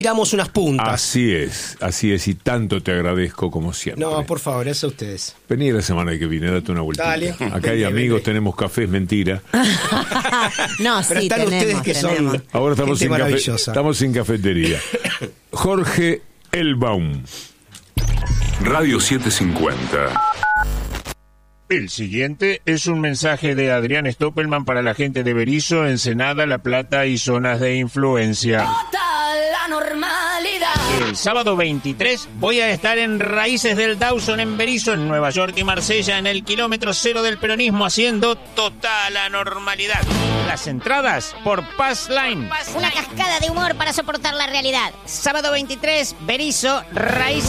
tiramos unas puntas. Así es, y tanto te agradezco como siempre. No, por favor, eso a ustedes. Vení la semana que viene, date una vueltita. Dale. Acá hay amigos, tenemos café, es mentira. No, Pero sí, están ustedes que son Ahora estamos gente sin café, maravillosa. estamos sin cafetería. Jorge Elbaum. Radio 750. El siguiente es un mensaje de Adrián Stoppelman para la gente de Berisso, Ensenada, La Plata y zonas de influencia. La normalidad. El sábado 23 voy a estar en Raíces del Dawson en Berisso, en Nueva York y Marsella, en el kilómetro cero del peronismo, haciendo total anormalidad. Las entradas por Pass Line. Una cascada de humor para soportar la realidad. Sábado 23, Berisso, Raíces